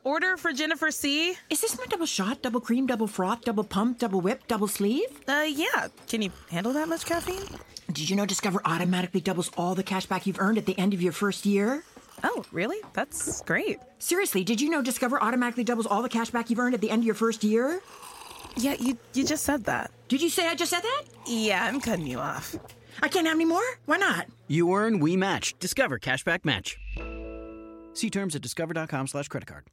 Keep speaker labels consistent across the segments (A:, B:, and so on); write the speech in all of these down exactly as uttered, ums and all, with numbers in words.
A: order for Jennifer C.
B: Is this my double shot, double cream, double froth, double pump, double whip, double sleeve?
A: Uh, yeah. Can you handle that much caffeine?
B: Did you know Discover automatically doubles all the cash back you've earned at the end of your first year?
A: Oh, really? That's great.
B: Seriously, did you know Discover automatically doubles all the cash back you've earned at the end of your first year?
A: Yeah, you, you just said that.
B: Did you say I just said that?
A: Yeah, I'm cutting you off.
B: I can't have any more? Why not?
C: You earn, we match. Discover Cashback Match. See terms at discover.com slash credit card.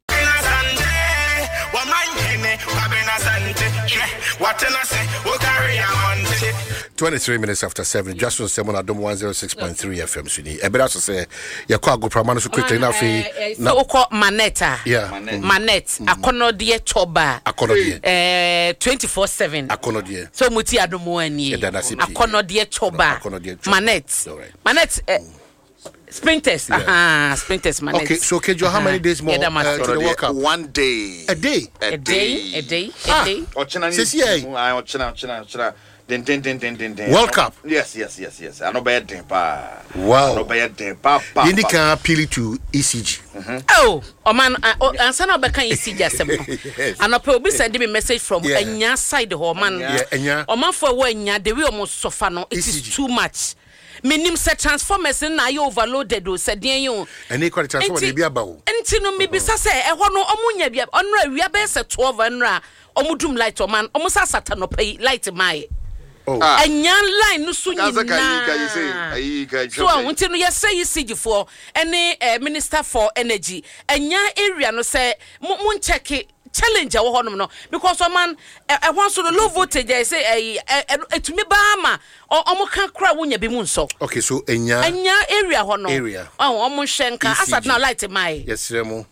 D: twenty-three minutes after seven, just on seven at one oh six point three F M Suni. E better say you call go pramano so quickly na fi
E: na oko maneta.
D: Yeah.
E: Manet akono die choba.
D: Akono die.
E: Eh twenty-four seven.
D: Akono die.
E: So muti adomo ani. Akono die choba.
D: Akono die.
E: Manet. Manet Sprinters, yeah. uh-huh, Sprinters, man.
D: Okay, so Kejo, uh-huh. how many days more
E: yeah,
D: uh, to the World Cup?
F: One day.
D: A day?
E: A, a day. day? A day?
D: Ah.
E: A day?
D: Sisi eh?
F: Den den den den den den.
D: World Cup?
F: Yes, yes, yes, yes. I know bad den pa.
D: Wow.
F: I know bad den pa.
D: You need to appeal to E C G.
E: Mm-hmm. Oh, oh man, answer na beka E C G asem. And I probably send me message from yeah. Enya side ho man.
D: Yeah, Enya.
E: O man for we Enya the way almost suffer no, it E C G. Is too much. Minim se transformers na you overloaded o se den you.
D: Any quality transformer dey be abawo.
E: Enti no me bisa se e ho no omunya bia onra wia be se twelve onra omudum light o man omusa sata no pay light mai.
D: Oh.
E: Enyan line no so nyina. So wonti no yes say E C G for any uh, minister for energy. Enya area no say mun check it. Challenge wo honom no because o man e ho so low voltage I say etumi ba ma o ka kra wonya bi mu nso.
D: Okay, so enya
E: enya area ho no
D: area
E: oh o mo hwenka asat na light mai
D: yes remo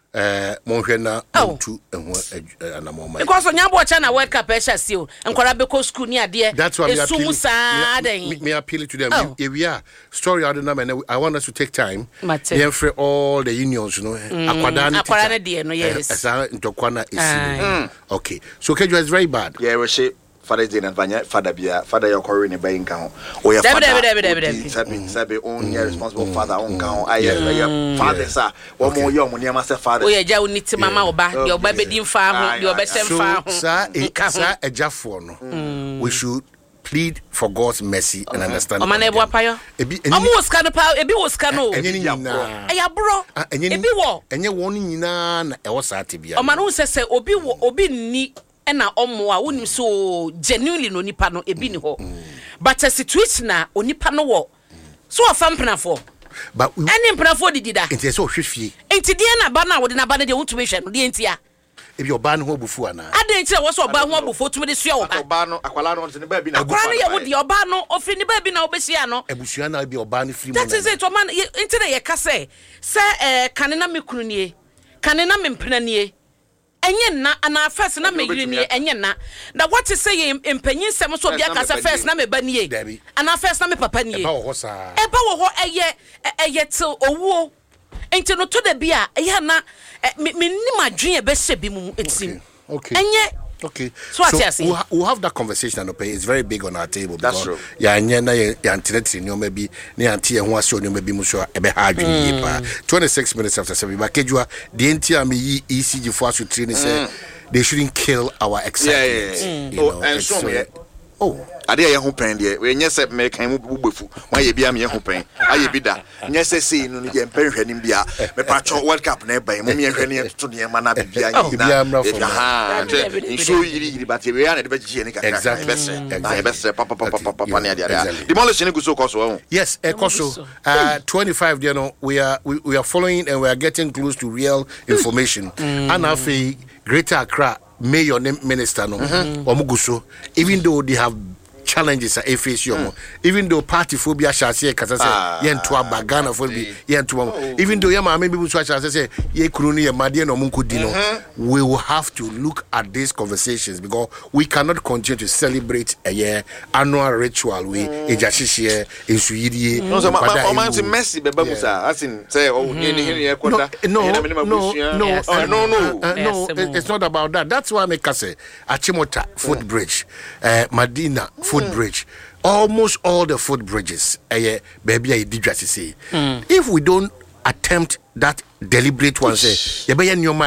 D: eh mo hwe na tu ehwo anamo mai
E: because onya bo cha na World Cup e sha si o nkwara be ko school ni ade
D: esumu
E: sa
D: me, me appeal to them. Oh. If we are story out and I want us to take time yeah for all the unions, you know.
E: Mm. Akwada ni akwada de no yes
D: asa ntokwana isi. Okay, so Kejo is very bad.
F: Yeah, we say Father Day and Vanya, Father Bia, Father your corner in buying count. Or your father, Sabi, Sabi, own your responsible father, own count. I am father, sir. One more young, when you must have father. Oh, yeah, you need to mamma or back your baby din farm, your best farm.
D: Sir, sir, a Jaffono. We should plead for God's mercy and understanding.
E: Omane bo apayo. Omo oska no pa, ebi oska no.
D: Enye ni nyina.
E: Eya bro. Ebi wo.
D: Enye won nyina na e wo saate bia.
E: Omane wo sese obi wo obi ni ena omo a wonim so genuinely no nipa no ebi ni ho. But a situation na onipa no wo. So afam penafo.
D: But
E: any penafo didi da.
D: Enti so hwehwie.
E: Enti de na ba na wo de na ba de wotumi hwe no de entia.
D: Ebi oba no ho bufu ana.
E: Ade enti wo so oba ho bufu tumi de sua wo ba.
F: Oba no akwala no ne ba bi na.
E: Akwala no ye wo de oba no ofri ne ba bi na obesia no.
D: Ebusua na bi oba no firi mo.
E: That is it o man enti na ye ka say say eh kanena mekunu nie. Kanena mempena nie. Enye na ana first na me yiri nie enye na. Na what is say empanyin sem so bia ka say first na me ba nie. Ana first na me papa nie.
D: Eba wo ho sa.
E: Eba wo ho eye eye til owuo. Enti no to da bia eye na me nim adwen e be hye bi mu etim.
D: Okay.
E: Enye
D: okay.
E: So, so
D: we'll, ha- we'll have that conversation and it's very big on our table.
F: That's true.
D: Yeah, and na ya internet in your maybe ni anti and what's your maybe musho ebe hardware pa. twenty-six minutes after seven. But Kejua, the entire me E C G for us to train say they shouldn't kill our excitement.
F: Yeah, yeah, yeah.
D: You
F: oh,
D: know,
F: and so me.
D: Oh,
F: ade ya ho pen de we nyese me kan mu bubefu wa ye bia me ho pen aye bi da nyese sei no ye pen hwanim bia me pa cho World Cup na ban mu me hwani to ne ma na bia ye da ha so yiri yiri but we ya na de ba gye ne ka
D: exactly
F: be se na be se pa pa pa pa pa ne ade ade demolition go so koso
D: yes e koso uh twenty-five you know we are we, we are following and we are getting close to real information and afi Greater Accra Mayor Minister no omuguso even though they have challenges at F S U mm. even though party phobia shall say kasa say yen to abagana for be yen to even though yama maybe we shall say ye kruni ye madie no munku di no we will have to look at these conversations because we cannot continue to celebrate a year annual ritual we ejashishie insuyidie
F: no so ma man say mercy beba musa as in say oh ni ni ye kwada
D: no no no no no it's not about that. That's why I make say Achimota footbridge uh, Madina footbridge almost all the footbridges eh baby I did just say if we don't attempt that deliberate one say you be